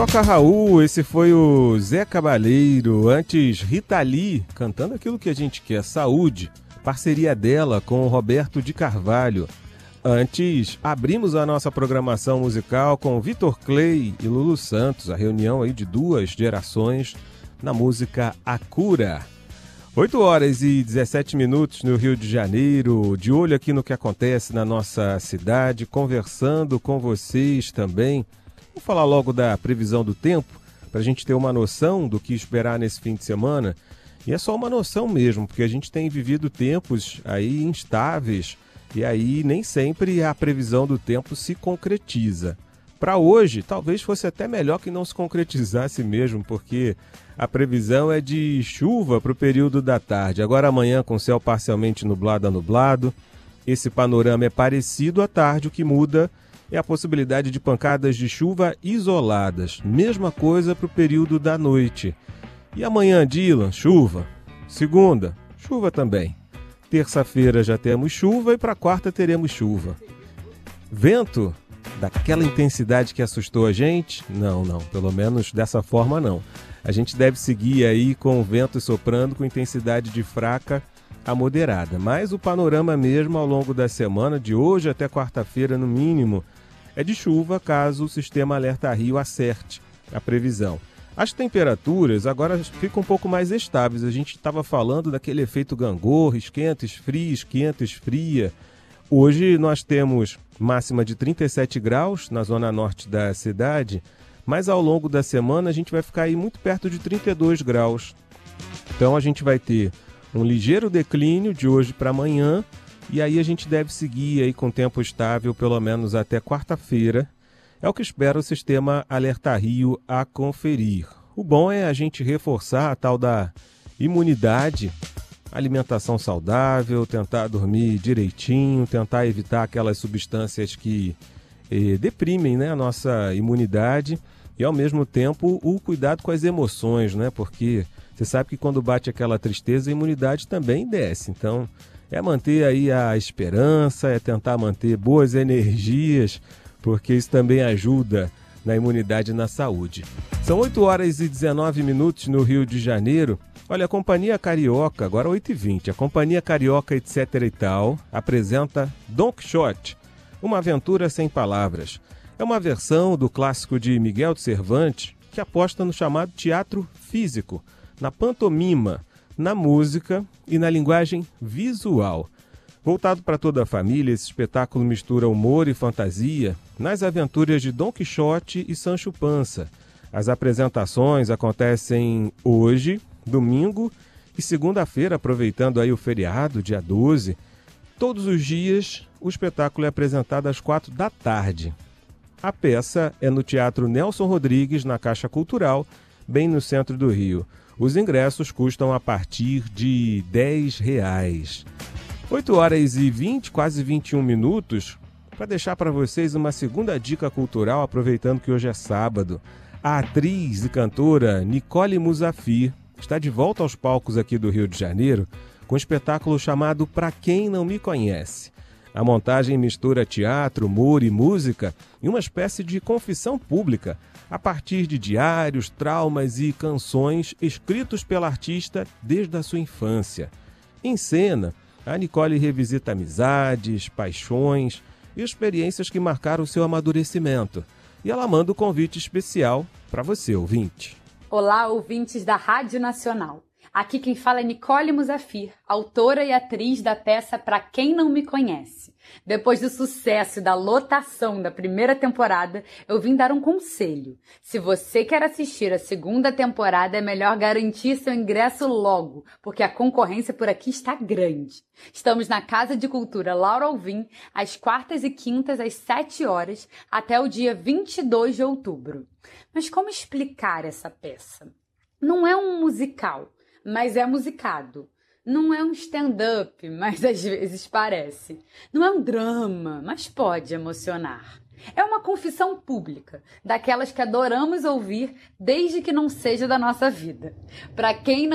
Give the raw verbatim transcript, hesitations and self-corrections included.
Toca Raul, esse foi o Zé Cabaleiro, antes Rita Lee, cantando aquilo que a gente quer, Saúde, parceria dela com o Roberto de Carvalho. Antes, abrimos a nossa programação musical com Vitor Clay e Lulu Santos, a reunião aí de duas gerações na música A Cura. oito horas e dezessete minutos no Rio de Janeiro, de olho aqui no que acontece na nossa cidade, conversando com vocês também. Vou falar logo da previsão do tempo, para a gente ter uma noção do que esperar nesse fim de semana. E é só uma noção mesmo, porque a gente tem vivido tempos aí instáveis e aí nem sempre a previsão do tempo se concretiza. Para hoje, talvez fosse até melhor que não se concretizasse mesmo, porque a previsão é de chuva para o período da tarde. Agora amanhã com céu parcialmente nublado a nublado. Esse panorama é parecido à tarde, o que muda é a possibilidade de pancadas de chuva isoladas. Mesma coisa para o período da noite. E amanhã, Dylan, chuva. Segunda, chuva também. Terça-feira já temos chuva e para quarta teremos chuva. Vento daquela intensidade que assustou a gente? Não, não. Pelo menos dessa forma não. A gente deve seguir aí com o vento soprando com intensidade de fraca a moderada. Mas o panorama mesmo ao longo da semana, de hoje até quarta-feira no mínimo, é de chuva caso o sistema Alerta Rio acerte a previsão. As temperaturas agora ficam um pouco mais estáveis. A gente estava falando daquele efeito gangorra, esquenta, esfria, esquenta, esfria. Hoje nós temos máxima de trinta e sete graus na zona norte da cidade, mas ao longo da semana a gente vai ficar aí muito perto de trinta e dois graus. Então a gente vai ter um ligeiro declínio de hoje para amanhã, e aí a gente deve seguir aí com tempo estável pelo menos até quarta-feira. É o que espera o sistema Alerta Rio a conferir. O bom é a gente reforçar a tal da imunidade, alimentação saudável, tentar dormir direitinho, tentar evitar aquelas substâncias que eh, deprimem, né, a nossa imunidade, e ao mesmo tempo o cuidado com as emoções, né, porque você sabe que quando bate aquela tristeza a imunidade também desce. Então é manter aí a esperança, é tentar manter boas energias, porque isso também ajuda na imunidade e na saúde. São oito horas e dezenove minutos no Rio de Janeiro. Olha, a Companhia Carioca, agora oito e vinte, a Companhia Carioca etc e tal, apresenta Don Quixote, uma aventura sem palavras. É uma versão do clássico de Miguel de Cervantes, que aposta no chamado teatro físico, na pantomima, na música e na linguagem visual. Voltado para toda a família, esse espetáculo mistura humor e fantasia nas aventuras de Dom Quixote e Sancho Panza. As apresentações acontecem hoje, domingo e segunda-feira, aproveitando aí o feriado, dia doze. Todos os dias o espetáculo é apresentado às quatro da tarde. A peça é no Teatro Nelson Rodrigues, na Caixa Cultural, bem no centro do Rio. Os ingressos custam a partir de dez reais. oito horas e vinte, quase vinte e um minutos, para deixar para vocês uma segunda dica cultural, aproveitando que hoje é sábado. A atriz e cantora Nicole Musafir está de volta aos palcos aqui do Rio de Janeiro com um espetáculo chamado Pra Quem Não Me Conhece. A montagem mistura teatro, humor e música em uma espécie de confissão pública, a partir de diários, traumas e canções escritos pela artista desde a sua infância. Em cena, a Nicole revisita amizades, paixões e experiências que marcaram o seu amadurecimento. E ela manda um convite especial para você, ouvinte. Olá, ouvintes da Rádio Nacional. Aqui quem fala é Nicole Musafir, autora e atriz da peça Pra Quem Não Me Conhece. Depois do sucesso e da lotação da primeira temporada, eu vim dar um conselho. Se você quer assistir a segunda temporada, é melhor garantir seu ingresso logo, porque a concorrência por aqui está grande. Estamos na Casa de Cultura Laura Alvim, às quartas e quintas, às sete horas, até o dia vinte e dois de outubro. Mas como explicar essa peça? Não é um musical, mas é musicado. Não é um stand-up, mas às vezes parece. Não é um drama, mas pode emocionar. É uma confissão pública, daquelas que adoramos ouvir desde que não seja da nossa vida. Para quem não